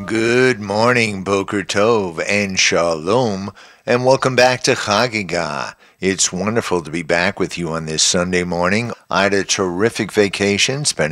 Good morning, Boker Tov and Shalom, and welcome back to Chagiga. It's wonderful to be back with you on this Sunday morning. I had a terrific vacation, spending